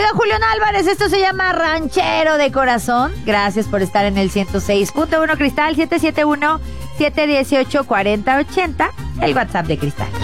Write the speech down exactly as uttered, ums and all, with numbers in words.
Julián Álvarez, esto se llama Ranchero de Corazón. Gracias por estar en el ciento seis punto uno Cristal, siete siete uno, siete uno ocho, cuatro cero ocho cero, el WhatsApp de Cristal.